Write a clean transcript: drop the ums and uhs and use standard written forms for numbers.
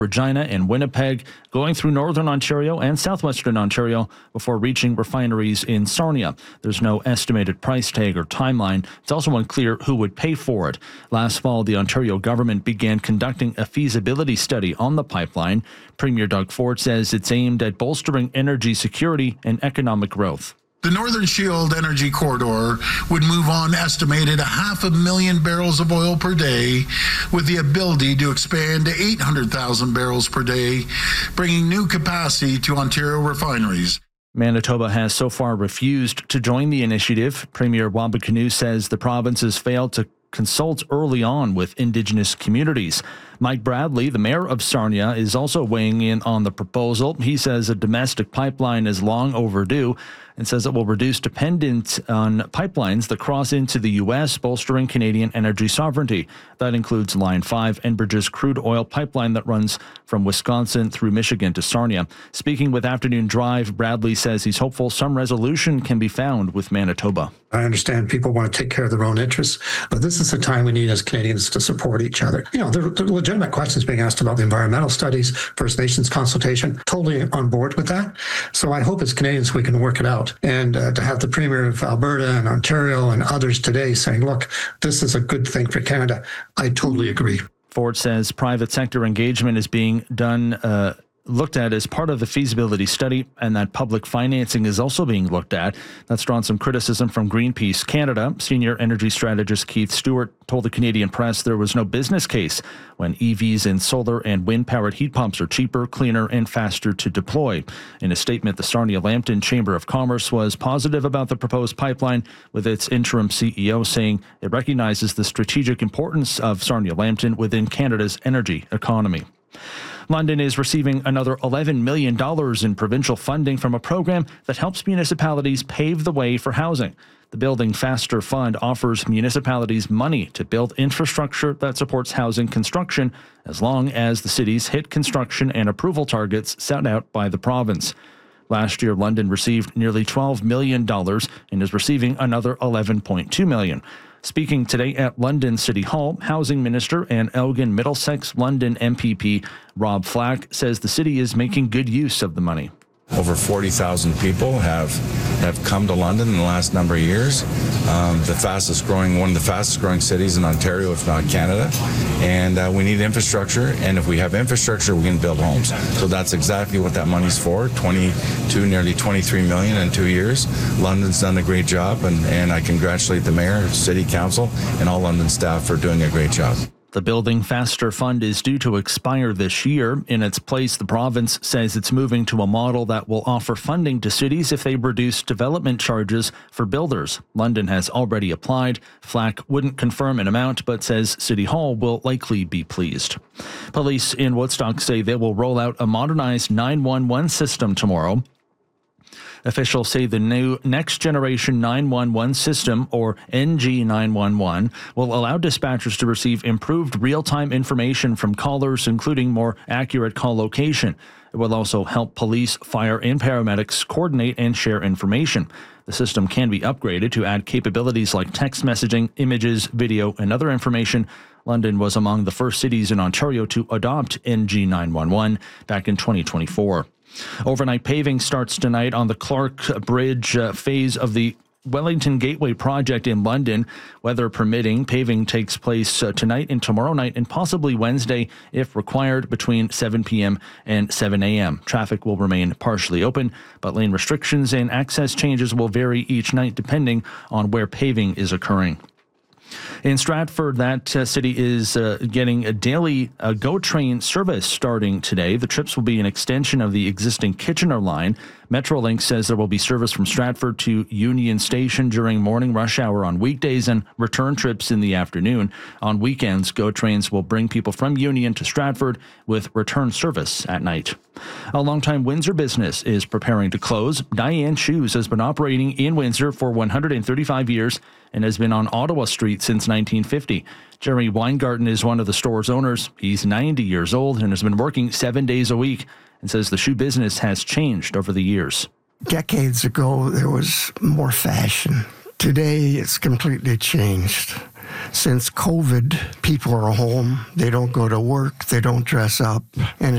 Regina and Winnipeg, going through northern Ontario and southwestern Ontario before reaching refineries in Sarnia. There's no estimated price tag or timeline. It's also unclear who would pay for it. Last fall, the Ontario government began conducting a feasibility study on the pipeline. Premier Doug Ford says it's aimed at bolstering energy security and economic growth. The Northern Shield Energy Corridor would move on estimated 500,000 barrels of oil per day, with the ability to expand to 800,000 barrels per day, bringing new capacity to Ontario refineries. Manitoba has so far refused to join the initiative. Premier Wabakanu says the province has failed to consult early on with Indigenous communities. Mike Bradley, the mayor of Sarnia, is also weighing in on the proposal. He says a domestic pipeline is long overdue and says it will reduce dependence on pipelines that cross into the U.S., bolstering Canadian energy sovereignty. That includes Line 5, Enbridge's crude oil pipeline that runs from Wisconsin through Michigan to Sarnia. Speaking with Afternoon Drive, Bradley says he's hopeful some resolution can be found with Manitoba. I understand people want to take care of their own interests, but this is the time we need as Canadians to support each other. You know, there are legitimate questions being asked about the environmental studies, First Nations consultation, totally on board with that. So I hope as Canadians we can work it out. And to have the Premier of Alberta and Ontario and others today saying, look, this is a good thing for Canada, I totally agree. Ford says private sector engagement is being looked at as part of the feasibility study, and that public financing is also being looked at. That's drawn some criticism from Greenpeace Canada. Senior energy strategist Keith Stewart told the Canadian Press there was no business case when EVs and solar and wind-powered heat pumps are cheaper, cleaner, and faster to deploy. In a statement, the Sarnia-Lambton Chamber of Commerce was positive about the proposed pipeline, with its interim CEO saying it recognizes the strategic importance of Sarnia-Lambton within Canada's energy economy. London is receiving another $11 million in provincial funding from a program that helps municipalities pave the way for housing. The Building Faster Fund offers municipalities money to build infrastructure that supports housing construction as long as the cities hit construction and approval targets set out by the province. Last year, London received nearly $12 million and is receiving another $11.2 million. Speaking today at London City Hall, Housing Minister and Elgin Middlesex London MPP Rob Flack says the city is making good use of the money. Over 40,000 people have come to London in the last number of years. One of the fastest growing cities in Ontario, if not Canada. And we need infrastructure. And if we have infrastructure, we can build homes. So that's exactly what that money's for. Nearly 23 million in 2 years. London's done a great job, and I congratulate the mayor, city council, and all London staff for doing a great job. The Building Faster Fund is due to expire this year. In its place, the province says it's moving to a model that will offer funding to cities if they reduce development charges for builders. London has already applied. Flack wouldn't confirm an amount, but says City Hall will likely be pleased. Police in Woodstock say they will roll out a modernized 911 system tomorrow. Officials say the new Next Generation 911 system, or NG911, will allow dispatchers to receive improved real-time information from callers, including more accurate call location. It will also help police, fire, and paramedics coordinate and share information. The system can be upgraded to add capabilities like text messaging, images, video, and other information. London was among the first cities in Ontario to adopt NG911 back in 2024. Overnight paving starts tonight on the Clark Bridge phase of the Wellington Gateway project in London. Weather permitting, paving takes place tonight and tomorrow night and possibly Wednesday if required between 7 p.m. and 7 a.m. Traffic will remain partially open, but lane restrictions and access changes will vary each night depending on where paving is occurring. In Stratford, that city is getting a daily GO train service starting today. The trips will be an extension of the existing Kitchener line. Metrolink says there will be service from Stratford to Union Station during morning rush hour on weekdays and return trips in the afternoon. On weekends, GO trains will bring people from Union to Stratford with return service at night. A longtime Windsor business is preparing to close. Diane Shoes has been operating in Windsor for 135 years and has been on Ottawa Street since 1950. Jerry Weingarten is one of the store's owners. He's 90 years old and has been working 7 days a week and says the shoe business has changed over the years. Decades ago, there was more fashion. Today, it's completely changed. Since COVID, people are home. They don't go to work. They don't dress up. And